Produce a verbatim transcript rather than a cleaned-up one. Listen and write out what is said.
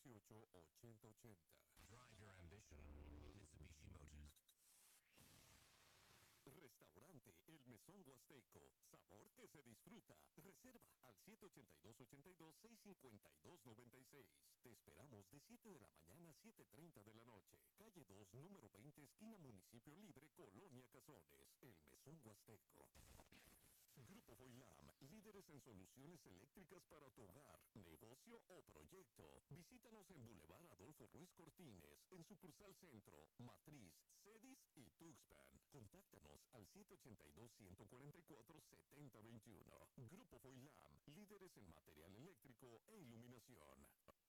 ocho, ochenta ochenta. Drive your ambition. Mitsubishi Motors. Restaurante El Mesón Huasteco. Sabor que se disfruta. Reserva al siete ocho dos, ocho dos, seis cinco dos, nueve seis. Te esperamos de siete de la mañana a siete treinta de la noche. Calle dos, número veinte, esquina Municipio Libre, Colonia Cazones. El Mesón Huasteco. Grupo Foilam, líderes en soluciones eléctricas para tu hogar, negocio o proyecto. Visítanos en Boulevard Adolfo Ruiz Cortines, en sucursal Centro, Matriz, Cedis y Tuxpan. Contáctanos al siete ocho dos, uno cuatro cuatro, siete cero dos uno. Grupo Foilam, líderes en material eléctrico e iluminación.